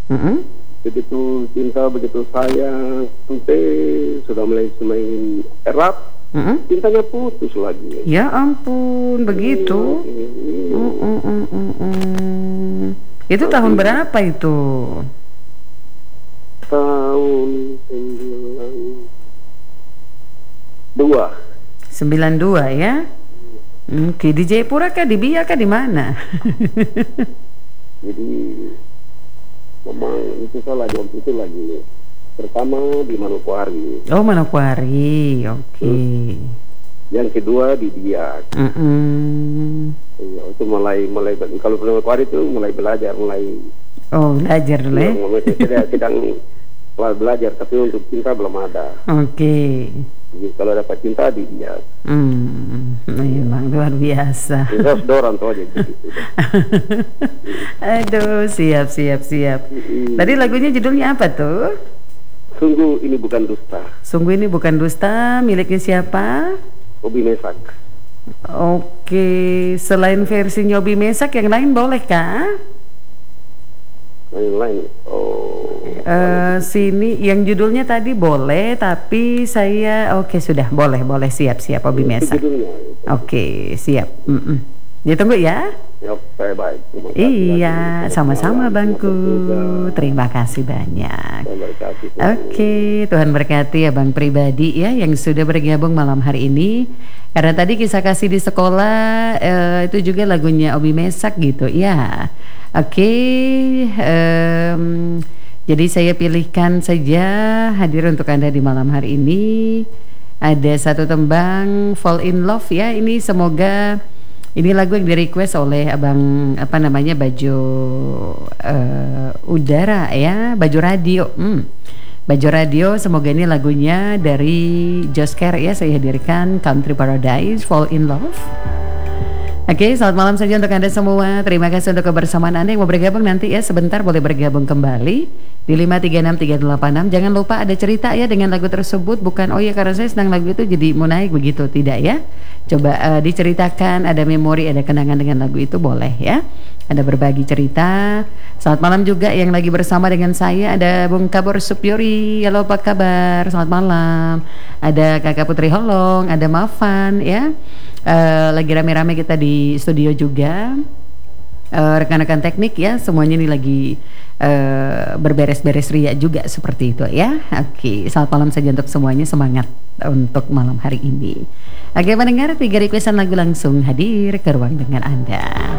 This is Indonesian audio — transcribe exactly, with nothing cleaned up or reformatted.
Mm-mm. Begitu cinta, begitu sayang, sampai sudah mulai semakin erat, Mm-mm. cintanya putus lagi. Ya ampun, begitu. Iya. Mm, mm, mm, mm, mm. Itu tahun berapa itu? Tahun sembilan dua. sembilan dua ya? Oke, di Jayapura kah, di Biak kah, di mana? Jadi memang itu saya lagi waktu itu lagi pertama di Manokwari. Oh, Manokwari, oke. Yang kedua di Biak. Mm-mm. Iya, itu mulai mulai kalau Manokwari itu mulai belajar, mulai Oh, belajar dulu ya? ya, sedang, sedang belajar, tapi untuk cinta belum ada. Oke. Jadi, kalau dapat cinta di Biak. Hmm, memang luar biasa. Kita dorong tuh aja gitu. Aduh, siap, siap, siap. Tadi lagunya judulnya apa tuh? Sungguh ini bukan dusta. Sungguh ini bukan dusta, miliknya siapa? Obi Mesak. Oke, selain versi Obi Mesak, yang lain boleh kah? Yang lain, oh. Uh, sini, yang judulnya tadi boleh, tapi saya, oke sudah, boleh, boleh, siap, siap, Obi Mesak. Oke, siap. Mm-mm. Ditunggu ya. Ya, baik. Iya, sama-sama Bangku. Terima kasih banyak. Oke, Tuhan berkati Abang pribadi ya yang sudah bergabung malam hari ini. Karena tadi kisah kasih di sekolah eh, itu juga lagunya Obi Mesak gitu ya. Oke, um, jadi saya pilihkan saja hadir untuk Anda di malam hari ini. Ada satu tembang Fall in Love ya. Ini semoga ini lagu yang di request oleh Abang apa namanya Bajo uh, Udara ya, Bajo Radio. Hmm. Bajo Radio, semoga ini lagunya dari Josh Care ya, saya hadirkan Country Paradise Fall in Love. Oke, selamat malam saja untuk Anda semua. Terima kasih untuk kebersamaan Anda. Yang mau bergabung nanti ya sebentar boleh bergabung kembali di lima tiga enam tiga delapan enam. Jangan lupa ada cerita ya dengan lagu tersebut. Bukan oh ya karena saya senang lagu itu jadi mau naik begitu, tidak ya. Coba uh, diceritakan, ada memori, ada kenangan dengan lagu itu boleh ya. Ada berbagi cerita. Selamat malam juga yang lagi bersama dengan saya ada Bung Kabor Supyori. Halo, apa kabar? Selamat malam. Ada Kakak Putri Holong, ada Mafan ya. Uh, lagi rame-rame kita di studio juga. Uh, rekan-rekan teknik ya, semuanya ini lagi uh, berberes-beres ria juga seperti itu ya. Oke, selamat malam saja untuk semuanya, semangat untuk malam hari ini. Oke, mendengar tiga requestan lagu langsung hadir ke ruang dengan Anda.